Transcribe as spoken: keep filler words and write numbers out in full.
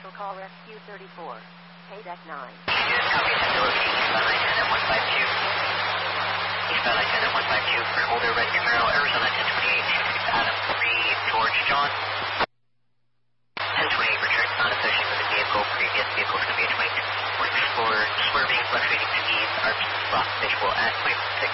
Special Call Rescue thirty-four. Paydeck nine. Yes, copy. Eastbound I ten at one five two. Eastbound I ten at one five two. For Holder, Red Camaro, Arizona ten twenty-eight. Adam three, George John. ten twenty-eight, return not associated with the vehicle. Previous vehicle is going to be a twenty-two. We're explorer, swerving, fluctuating speeds. R P C lock visual at point six.